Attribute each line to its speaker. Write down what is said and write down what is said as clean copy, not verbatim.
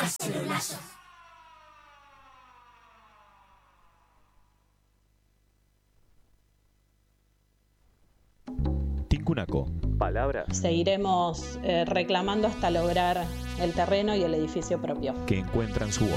Speaker 1: cacerolazo.
Speaker 2: Tincunaco.
Speaker 3: Palabras
Speaker 4: Seguiremos reclamando hasta lograr el terreno y el edificio propio.
Speaker 2: Que encuentran su voz.